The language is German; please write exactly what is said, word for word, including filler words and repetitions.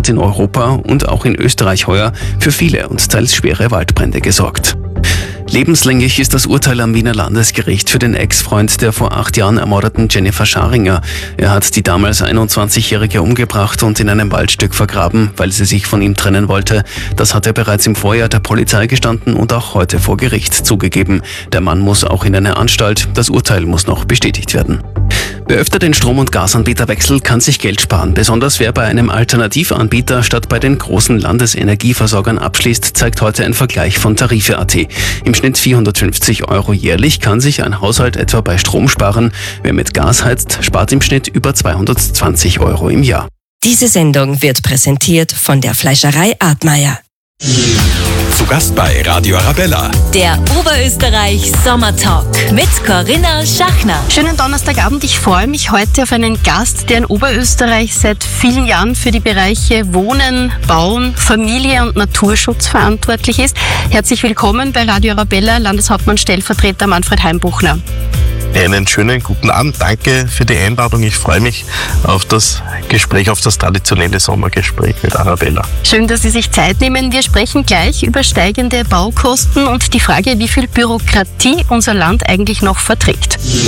hat in Europa und auch in Österreich heuer für viele und teils schwere Waldbrände gesorgt. Lebenslänglich ist das Urteil am Wiener Landesgericht für den Ex-Freund der vor acht Jahren ermordeten Jennifer Scharinger. Er hat die damals einundzwanzigjährige umgebracht und in einem Waldstück vergraben, weil sie sich von ihm trennen wollte. Das hat er bereits im Vorjahr der Polizei gestanden und auch heute vor Gericht zugegeben. Der Mann muss auch in eine Anstalt. Das Urteil muss noch bestätigt werden. Wer öfter den Strom- und Gasanbieter wechselt, kann sich Geld sparen. Besonders wer bei einem Alternativanbieter statt bei den großen Landesenergieversorgern abschließt, zeigt heute ein Vergleich von Tarife punkt at. Im Schnitt vierhundertfünfzig Euro jährlich kann sich ein Haushalt etwa bei Strom sparen. Wer mit Gas heizt, spart im Schnitt über zweihundertzwanzig Euro im Jahr. Diese Sendung wird präsentiert von der Fleischerei Artmeier. Zu Gast bei Radio Arabella. Der Oberösterreich Sommertalk mit Corinna Schachner. Schönen Donnerstagabend. Ich freue mich heute auf einen Gast, der in Oberösterreich seit vielen Jahren für die Bereiche Wohnen, Bauen, Familie und Naturschutz verantwortlich ist. Herzlich willkommen bei Radio Arabella, Landeshauptmann Stellvertreter Manfred Heimbuchner. Einen schönen guten Abend. Danke für die Einladung. Ich freue mich auf das Gespräch, auf das traditionelle Sommergespräch mit Arabella. Schön, dass Sie sich Zeit nehmen. Wir sprechen gleich über steigende Baukosten und die Frage, wie viel Bürokratie unser Land eigentlich noch verträgt.